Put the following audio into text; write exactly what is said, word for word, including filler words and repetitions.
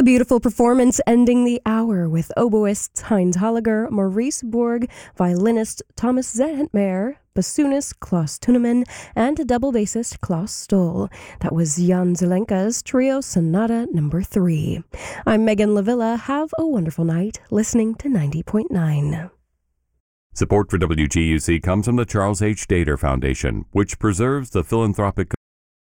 A beautiful performance ending the hour with oboists Heinz Holliger, Maurice Borg, violinist Thomas Zentmeyer, bassoonist Klaus Tuneman, and double bassist Klaus Stoll. That was Jan Zelenka's Trio Sonata number three. I'm Megan Lavilla. Have a wonderful night listening to ninety point nine. Support for W G U C comes from the Charles H. Dater Foundation, which preserves the philanthropic